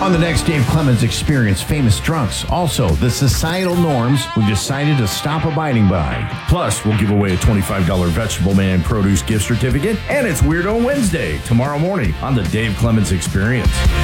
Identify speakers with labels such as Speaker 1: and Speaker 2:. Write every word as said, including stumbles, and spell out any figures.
Speaker 1: On the next Dave Clemens Experience, famous drunks. Also, the societal norms we've decided to stop abiding by.
Speaker 2: Plus, we'll give away a twenty-five dollars Vegetable Man Produce gift certificate, and it's Weirdo Wednesday tomorrow morning on the Dave Clemens Experience.